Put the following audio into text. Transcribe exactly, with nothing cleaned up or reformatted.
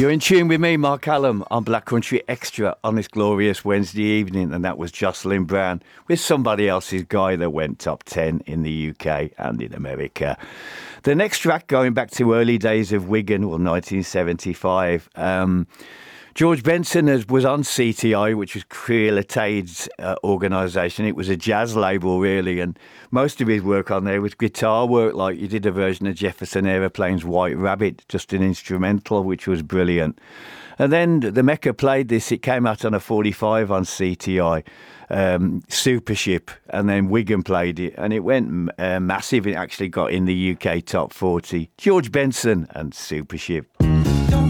You're in tune with me, Mark Allam, on Black Country Extra on this glorious Wednesday evening, and that was Jocelyn Brown with Somebody Else's Guy that went top ten in the U K and in America. The next track, going back to early days of Wigan, well, nineteen seventy-five, um, George Benson has, was on C T I, which was Creola Tade's uh, organisation. It was a jazz label, really, and most of his work on there was guitar work, like you did a version of Jefferson Aeroplane's White Rabbit, just an instrumental, which was brilliant. And then the Mecca played this. It came out on a forty-five on C T I, um, Super Ship, and then Wigan played it, and it went uh, massive. It actually got in the U K top forty. George Benson and Super Ship.